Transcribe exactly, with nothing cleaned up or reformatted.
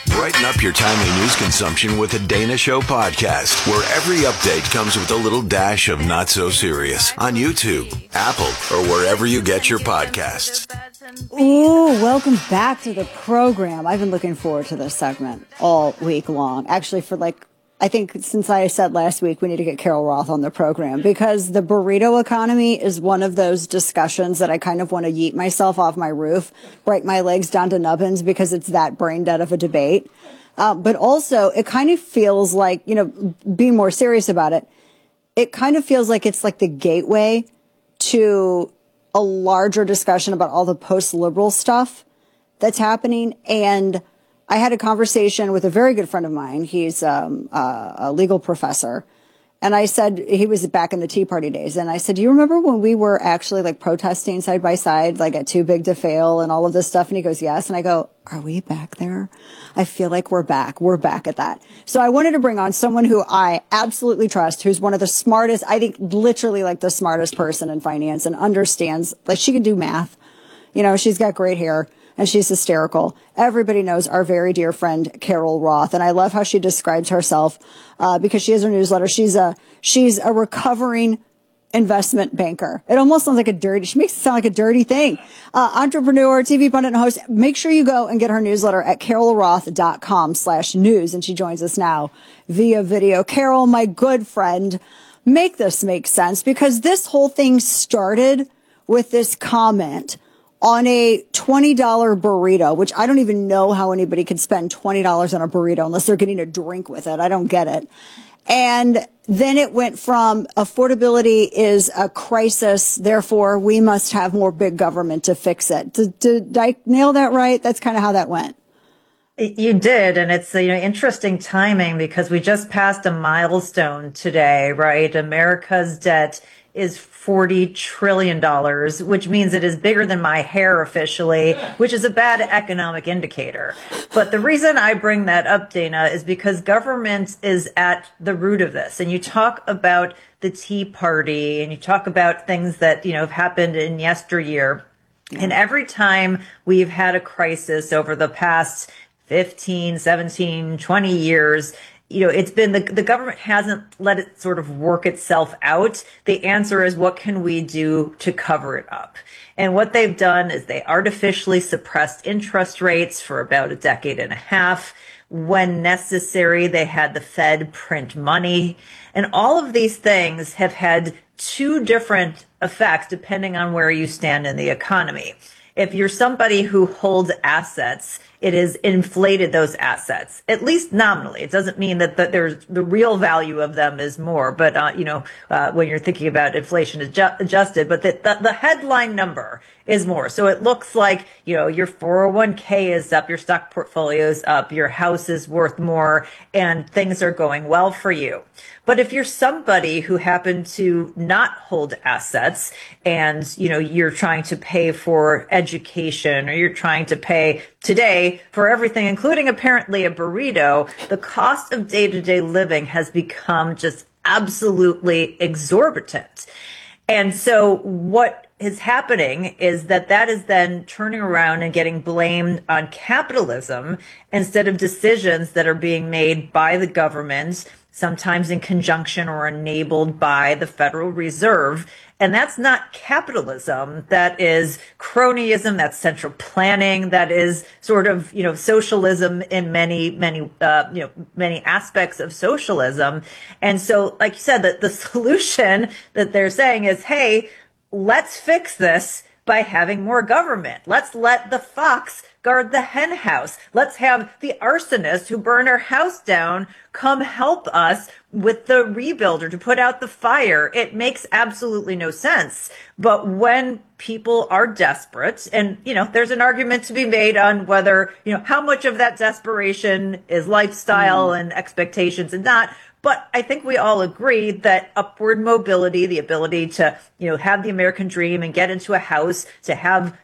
Brighten up your timely news consumption with the Dana Show podcast, where every update comes with a little dash of not so serious on YouTube, Apple, or wherever you get your podcasts. Ooh, welcome back to the program. I've been looking forward to this segment all week long. Actually, for like, I think since I said last week, we need to get Carol Roth on the program because the burrito economy is one of those discussions that I kind of want to yeet myself off my roof, break my legs down to nubbins because it's that brain dead of a debate. Uh, but also it kind of feels like, you know, being more serious about it, it kind of feels like it's like the gateway to a larger discussion about all the post-liberal stuff that's happening. And I had a conversation with a very good friend of mine. He's um, uh, a legal professor. And I said, he was back in the Tea Party days. And I said, do you remember when we were actually like protesting side by side, like at Too Big to Fail and all of this stuff? And he goes, yes. And I go, are we back there? I feel like we're back. We're back at that. So I wanted to bring on someone who I absolutely trust, who's one of the smartest, I think literally like the smartest person in finance and understands, like she can do math. You know, she's got great hair. And she's hysterical. Everybody knows our very dear friend, Carol Roth. And I love how she describes herself, uh, because she has her newsletter. She's a, she's a recovering investment banker. It almost sounds like a dirty, she makes it sound like a dirty thing. Uh, entrepreneur, T V pundit and host. Make sure you go and get her newsletter at carolroth.com slash news. And she joins us now via video. Carol, my good friend, make this make sense because this whole thing started with this comment on a twenty dollars burrito, which I don't even know how anybody could spend twenty dollars on a burrito unless they're getting a drink with it. I don't get it. And then it went from affordability is a crisis, therefore we must have more big government to fix it. Did, did I nail that right? That's kind of how that went. You did. And it's, you know, interesting timing because we just passed a milestone today, right? America's debt is forty trillion dollars, which means it is bigger than my hair officially, which is a bad economic indicator. But the reason I bring that up, Dana, is because government is at the root of this. And you talk about the Tea Party and you talk about things that, you know, have happened in yesteryear. And every time we've had a crisis over the past fifteen, seventeen, twenty years, you know, it's been the, the government hasn't let it sort of work itself out. The answer is, what can we do to cover it up? And what they've done is they artificially suppressed interest rates for about a decade and a half. When necessary, they had the Fed print money. And all of these things have had two different effects depending on where you stand in the economy. If you're somebody who holds assets, it has inflated those assets, at least nominally. It doesn't mean that the, there's the real value of them is more, but, uh, you know, uh, when you're thinking about inflation adju- adjusted, but the, the, the headline number is more. So it looks like, you know, your four oh one k is up, your stock portfolio is up, your house is worth more, and things are going well for you. But if you're somebody who happened to not hold assets and, you know, you're trying to pay for education or you're trying to pay today for everything, including apparently a burrito, the cost of day-to-day living has become just absolutely exorbitant. And so what is happening is that that is then turning around and getting blamed on capitalism instead of decisions that are being made by the government, sometimes in conjunction or enabled by the Federal Reserve. And that's not capitalism. That is cronyism. That's central planning. That is sort of, you know, socialism in many, many, uh, you know, many aspects of socialism. And so, like you said, that the solution that they're saying is, hey, let's fix this by having more government. Let's let the fox guard the hen house. Let's have the arsonist who burned our house down come help us with the rebuilder to put out the fire. It makes absolutely no sense. But when people are desperate, and, you know, there's an argument to be made on whether, you know, how much of that desperation is lifestyle mm. and expectations and not. But I think we all agree that upward mobility, the ability to, you know, have the American dream and get into a house, to have,